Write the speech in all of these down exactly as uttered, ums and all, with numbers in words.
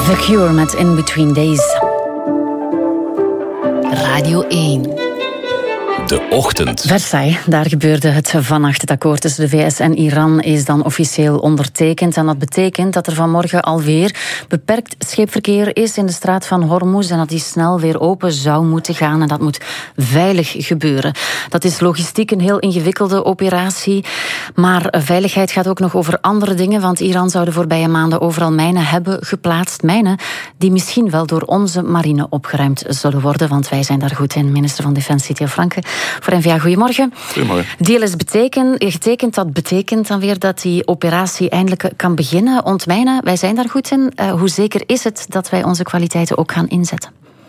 The Cure met In Between Days. Radio één. De ochtend. Versailles, daar gebeurde het vannacht. Het akkoord tussen de V S en Iran is dan officieel ondertekend. En dat betekent dat er vanmorgen alweer beperkt scheepverkeer is in de straat van Hormuz en dat die snel weer open zou moeten gaan. En dat moet veilig gebeuren. Dat is logistiek een heel ingewikkelde operatie. Maar veiligheid gaat ook nog over andere dingen, want Iran zou de voorbije maanden overal mijnen hebben geplaatst. Mijnen die misschien wel door onze marine opgeruimd zullen worden, want wij zijn daar goed in. Minister van Defensie Theo Franke voor N V A. Goedemorgen. Goedemorgen. Deal is beteken, getekend, dat betekent dan weer dat die operatie eindelijk kan beginnen. Ontmijnen, wij zijn daar goed in. Uh, hoe zeker is het dat wij onze kwaliteiten ook gaan inzetten?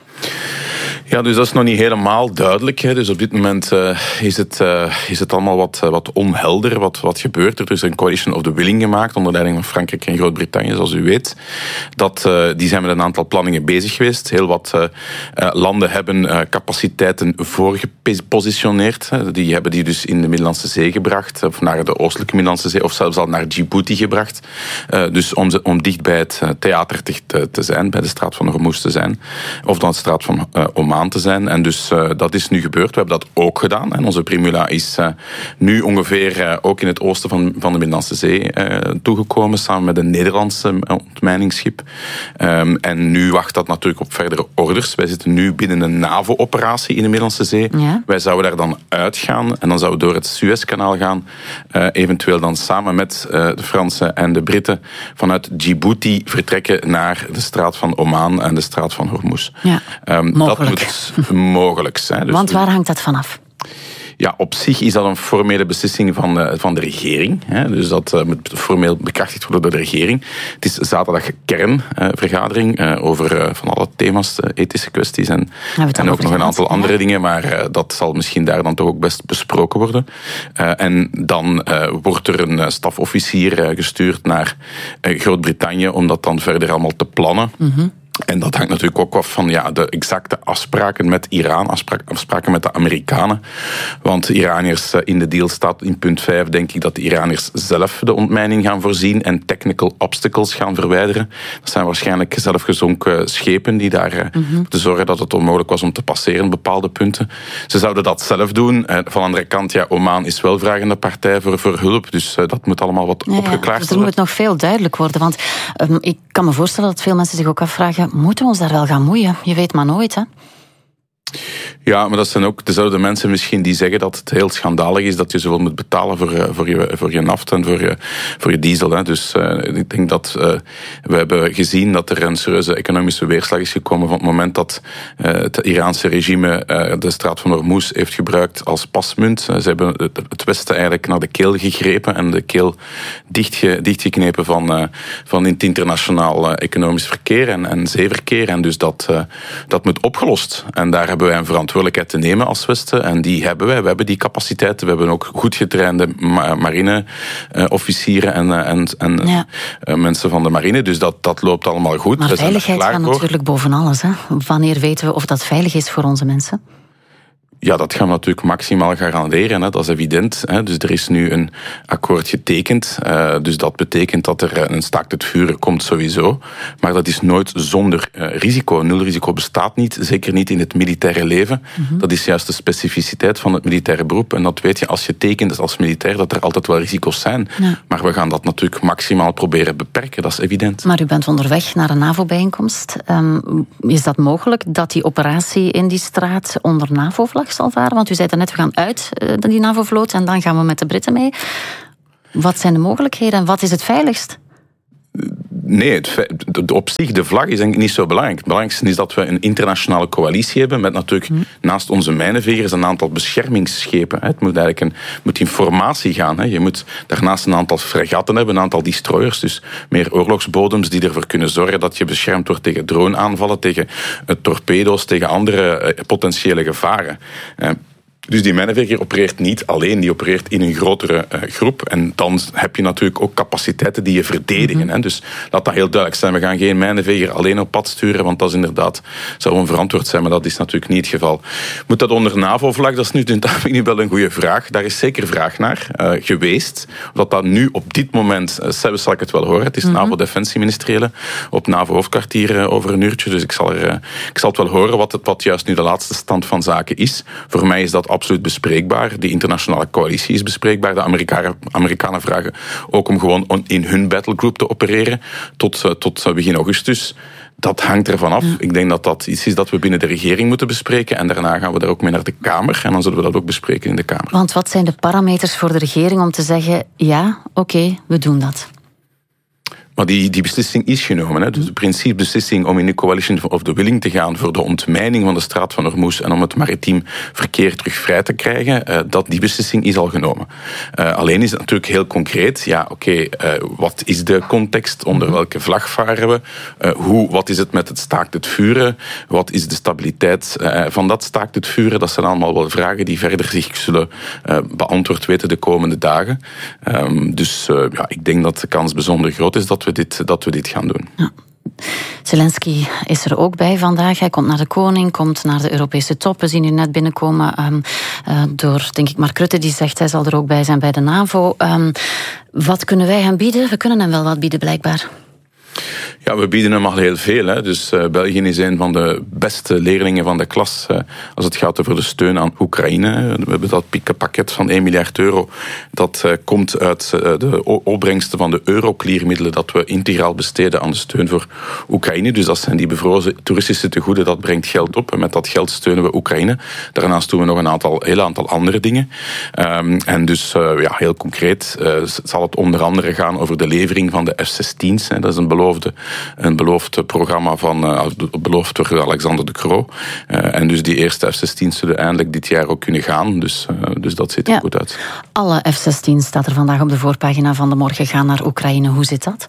Ja, dus dat is nog niet helemaal duidelijk. Hè. Dus op dit moment uh, is, het, uh, is het allemaal wat, uh, wat onhelder. Wat, wat gebeurt er? Er is een coalition of the willing gemaakt onder leiding van Frankrijk en Groot-Brittannië, zoals u weet. Dat, uh, die zijn met een aantal planningen bezig geweest. Heel wat uh, uh, landen hebben uh, capaciteiten voorgepositioneerd. Die hebben die dus in de Middellandse Zee gebracht, of naar de Oostelijke Middellandse Zee, of zelfs al naar Djibouti gebracht. Uh, dus om, ze, om dicht bij het theater te, te zijn, bij de straat van Hormuz te zijn, of dan de straat van uh, Oman te zijn. En dus uh, dat is nu gebeurd. We hebben dat ook gedaan. En onze Primula is uh, nu ongeveer uh, ook in het oosten van, van de Middellandse Zee uh, toegekomen, samen met een Nederlandse ontmijningsschip. Um, en nu wacht dat natuurlijk op verdere orders. Wij zitten nu binnen een NAVO-operatie in de Middellandse Zee. Ja. Wij zouden daar dan uitgaan en dan zouden we door het Suezkanaal gaan. Uh, eventueel dan samen met uh, de Fransen en de Britten vanuit Djibouti vertrekken naar de straat van Oman en de straat van Hormuz. Ja, um, mogelijk. Dat moet mogelijk zijn. Dus want waar hangt dat vanaf? Ja, op zich is dat een formele beslissing van, uh, van de regering. Hè. Dus dat uh, moet formeel bekrachtigd worden door de regering. Het is zaterdag kernvergadering uh, uh, over uh, van alle thema's, uh, ethische kwesties en, en ook nog een aantal andere ja. dingen. Maar uh, dat zal misschien daar dan toch ook best besproken worden. Uh, en dan uh, wordt er een uh, stafofficier uh, gestuurd naar uh, Groot-Brittannië om dat dan verder allemaal te plannen. Mm-hmm. En dat hangt natuurlijk ook af van ja, de exacte afspraken met Iran, afspraken, afspraken met de Amerikanen. Want de Iraniërs in de deal staat in punt vijf, denk ik dat de Iraniërs zelf de ontmijning gaan voorzien en technical obstacles gaan verwijderen. Dat zijn waarschijnlijk zelfgezonken schepen die daar mm-hmm. moeten zorgen dat het onmogelijk was om te passeren, bepaalde punten. Ze zouden dat zelf doen. Van de andere kant, ja, Oman is wel vragende partij voor, voor hulp, dus dat moet allemaal wat ja, opgeklaard worden. Dus er moet nog veel duidelijk worden, want um, ik kan me voorstellen dat veel mensen zich ook afvragen, moeten we ons daar wel gaan moeien? Je weet maar nooit, hè? Ja, maar dat zijn ook dezelfde mensen misschien die zeggen dat het heel schandalig is dat je zoveel moet betalen voor, voor, je, voor je nafta en voor je, voor je diesel. Hè. Dus uh, ik denk dat uh, we hebben gezien dat er een serieuze economische weerslag is gekomen van het moment dat uh, het Iraanse regime uh, de straat van Hormuz heeft gebruikt als pasmunt. Uh, ze hebben het, het Westen eigenlijk naar de keel gegrepen en de keel dichtge, dichtgeknepen van, uh, van het internationaal uh, economisch verkeer en, en zeeverkeer. En dus dat, uh, dat moet opgelost. En daar hebben wij een verantwoordelijkheid te nemen als Westen. En die hebben wij. We hebben die capaciteiten. We hebben ook goed getrainde marineofficieren en, en, en ja. mensen van de marine. Dus dat, dat loopt allemaal goed. Maar we veiligheid zijn gaat natuurlijk boven alles. Hè? Wanneer weten we of dat veilig is voor onze mensen? Ja, dat gaan we natuurlijk maximaal garanderen. Hè. Dat is evident. Hè. Dus er is nu een akkoord getekend. Uh, dus dat betekent dat er een staakt het vuren komt sowieso. Maar dat is nooit zonder uh, risico. Nul risico bestaat niet. Zeker niet in het militaire leven. Mm-hmm. Dat is juist de specificiteit van het militaire beroep. En dat weet je als je tekent als militair, dat er altijd wel risico's zijn. Ja. Maar we gaan dat natuurlijk maximaal proberen beperken. Dat is evident. Maar u bent onderweg naar een NAVO-bijeenkomst. Um, is dat mogelijk dat die operatie in die straat onder NAVO-vlag zal varen? Want u zei net, we gaan uit die NAVO-vloot en dan gaan we met de Britten mee. Wat zijn de mogelijkheden en wat is het veiligst? Nee, het, op zich, de vlag is denk ik niet zo belangrijk. Het belangrijkste is dat we een internationale coalitie hebben met natuurlijk hmm. naast onze mijnenvegers een aantal beschermingsschepen. Het moet eigenlijk een moet informatie gaan. Je moet daarnaast een aantal fregatten hebben, een aantal destroyers, dus meer oorlogsbodems die ervoor kunnen zorgen dat je beschermd wordt tegen droneaanvallen, tegen torpedo's, tegen andere potentiële gevaren. Dus die mijnenveger opereert niet alleen, die opereert in een grotere uh, groep. En dan heb je natuurlijk ook capaciteiten die je verdedigen. Mm-hmm. Hè. Dus laat dat heel duidelijk zijn. We gaan geen mijnenveger alleen op pad sturen, want dat is inderdaad, zou onverantwoord zijn, maar dat is natuurlijk niet het geval. Moet dat onder NAVO-vlag? Dat is nu, dat vind ik wel een goede vraag. Daar is zeker vraag naar uh, geweest. Dat dat nu op dit moment, uh, zelfs zal ik het wel horen, het is mm-hmm. NAVO-defensieministeriële op NAVO-hoofdkwartier uh, over een uurtje, dus ik zal, er, uh, ik zal het wel horen wat, het, wat juist nu de laatste stand van zaken is. Voor mij is dat absoluut bespreekbaar. De internationale coalitie is bespreekbaar. De Amerikanen, Amerikanen vragen ook om gewoon in hun battlegroup te opereren tot, tot begin augustus. Dat hangt ervan af. Ja. Ik denk dat dat iets is dat we binnen de regering moeten bespreken en daarna gaan we daar ook mee naar de Kamer en dan zullen we dat ook bespreken in de Kamer. Want wat zijn de parameters voor de regering om te zeggen, ja, oké, okay, we doen dat? Maar die, die beslissing is genomen. Hè. Dus de principebeslissing om in de Coalition of the Willing te gaan voor de ontmijning van de straat van Hormuz en om het maritiem verkeer terug vrij te krijgen, uh, dat die beslissing is al genomen. Uh, alleen is het natuurlijk heel concreet. Ja, oké, okay, uh, wat is de context? Onder welke vlag varen we? Uh, hoe, wat is het met het staakt het vuren? Wat is de stabiliteit uh, van dat staakt het vuren? Dat zijn allemaal wel vragen die verder zich zullen uh, beantwoord weten de komende dagen. Um, dus uh, ja, ik denk dat de kans bijzonder groot is dat we dit, dat we dit gaan doen. Ja. Zelensky is er ook bij vandaag. Hij komt naar de koning, komt naar de Europese top. We zien u net binnenkomen um, uh, door, denk ik, Mark Rutte. Die zegt hij zal er ook bij zijn bij de NAVO. Um, wat kunnen wij hem bieden? We kunnen hem wel wat bieden, blijkbaar. Ja, we bieden hem al heel veel. Hè. Dus uh, België is een van de beste leerlingen van de klas uh, als het gaat over de steun aan Oekraïne. We hebben dat pakket van één miljard euro. Dat uh, komt uit uh, de opbrengsten van de Euroclear-middelen dat we integraal besteden aan de steun voor Oekraïne. Dus dat zijn die bevrozen toeristische tegoeden, dat brengt geld op. En met dat geld steunen we Oekraïne. Daarnaast doen we nog een aantal, heel aantal andere dingen. Um, en dus uh, ja, heel concreet uh, zal het onder andere gaan over de levering van de F zestien's. Hè. Dat is een beloofde Een beloofd programma van, uh, beloofd door Alexander De Croo. Uh, en dus die eerste F zestien's zullen eindelijk dit jaar ook kunnen gaan. Dus, uh, dus dat ziet er ja. goed uit. Alle F zestien's staat er vandaag op de voorpagina van De Morgen gaan naar Oekraïne. Hoe zit dat?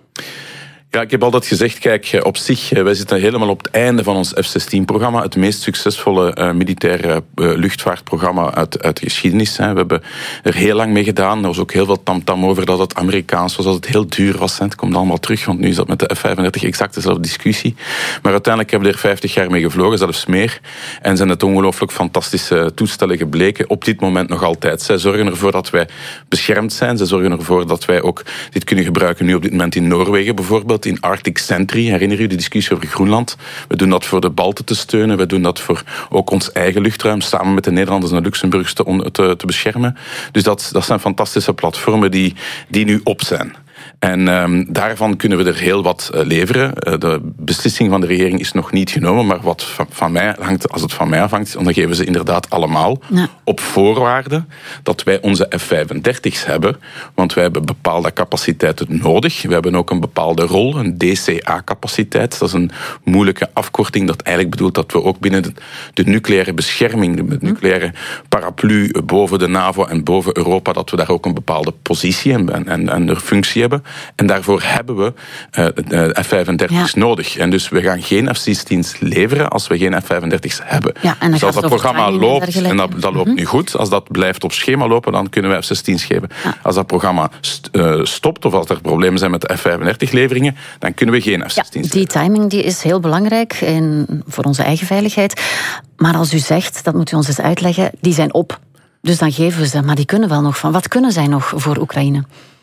Ja, ik heb altijd gezegd, kijk, op zich, wij zitten helemaal op het einde van ons F zestien-programma. Het meest succesvolle uh, militaire uh, luchtvaartprogramma uit, uit de geschiedenis. Hè. We hebben er heel lang mee gedaan. Er was ook heel veel tamtam over dat het Amerikaans was, dat het heel duur was. Hè. Het komt allemaal terug, want nu is dat met de F vijfendertig exact dezelfde discussie. Maar uiteindelijk hebben we er vijftig jaar mee gevlogen, zelfs meer. En zijn het ongelooflijk fantastische toestellen gebleken. Op dit moment nog altijd. Zij zorgen ervoor dat wij beschermd zijn. Zij zorgen ervoor dat wij ook dit kunnen gebruiken nu op dit moment in Noorwegen bijvoorbeeld. In Arctic Sentry, herinner u de discussie over Groenland? We doen dat voor de Balten te steunen. We doen dat voor ook ons eigen luchtruim, samen met de Nederlanders en de Luxemburgers te, te, te beschermen. Dus dat, dat zijn fantastische platformen die, die nu op zijn. En um, daarvan kunnen we er heel wat uh, leveren. Uh, de beslissing van de regering is nog niet genomen, maar wat van, van mij hangt, als het van mij afhangt, dan geven ze inderdaad allemaal ja. op voorwaarde dat wij onze F vijfendertig's hebben, want wij hebben bepaalde capaciteiten nodig. We hebben ook een bepaalde rol, een D C A-capaciteit. Dat is een moeilijke afkorting dat eigenlijk bedoelt dat we ook binnen de, de nucleaire bescherming, de nucleaire paraplu boven de NAVO en boven Europa, dat we daar ook een bepaalde positie en, en, en een functie hebben. En daarvoor hebben we uh, F vijfendertig's ja. nodig. En dus we gaan geen F zestien's leveren als we geen F vijfendertig's hebben. Ja, en dus als dat programma loopt, en, en dat, dat loopt mm-hmm. nu goed, als dat blijft op schema lopen, dan kunnen we F zestien's geven. Ja. Als dat programma st- uh, stopt, of als er problemen zijn met de F vijfendertig-leveringen, dan kunnen we geen F zestien's ja, die leveren. timing die is heel belangrijk in, voor onze eigen veiligheid. Maar als u zegt, dat moet u ons eens uitleggen, die zijn op. Dus dan geven we ze, maar die kunnen wel nog van. Wat kunnen zij nog voor Oekraïne?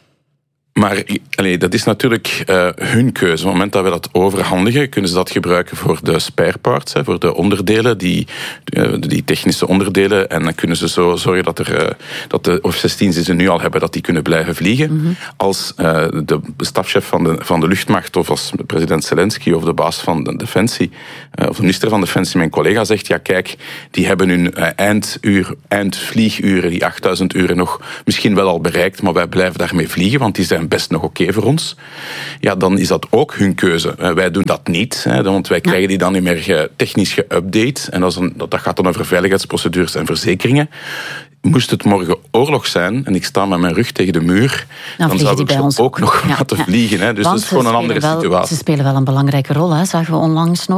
Maar allee, dat is natuurlijk uh, hun keuze. Op het moment dat we dat overhandigen, kunnen ze dat gebruiken voor de spare parts, hè, voor de onderdelen, die, uh, die technische onderdelen. En dan kunnen ze zo zorgen dat, er, uh, dat de F zestien's die ze nu al hebben, dat die kunnen blijven vliegen. Mm-hmm. Als uh, de stafchef van de, van de luchtmacht, of als president Zelensky, of de baas van de Defensie, uh, of de minister van Defensie, mijn collega, zegt, ja kijk, die hebben hun uh, einduur, eindvlieguren, die achtduizend uren nog misschien wel al bereikt, maar wij blijven daarmee vliegen, want die zijn best nog oké okay voor ons. Ja, dan is dat ook hun keuze. Wij doen dat niet, hè, want wij krijgen die dan niet meer technisch geüpdate. En dat, is een, dat gaat dan over veiligheidsprocedures en verzekeringen. Moest het morgen oorlog zijn en ik sta met mijn rug tegen de muur, dan, dan zou ik ze ook, ook nog ja, laten ja. vliegen. Hè. Dus want dat is gewoon een andere wel, situatie. Ze spelen wel een belangrijke rol, hè, zagen we onlangs nog.